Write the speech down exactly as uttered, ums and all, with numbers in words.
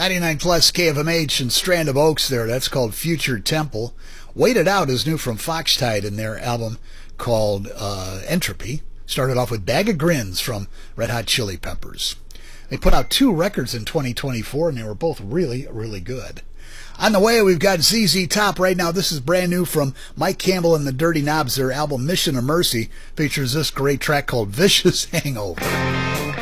ninety-nine plus K F M H and Strand of Oaks there. That's called Future Temple. Wait It Out is new from Foxtide in their album called uh, Entropy. Started off with Bag of Grins from Red Hot Chili Peppers. They put out two records in twenty twenty-four, and they were both really, really good. On the way, we've got Z Z Top right now. This is brand new from Mike Campbell and the Dirty Knobs. Their album Mission of Mercy features this great track called Vicious Hangover.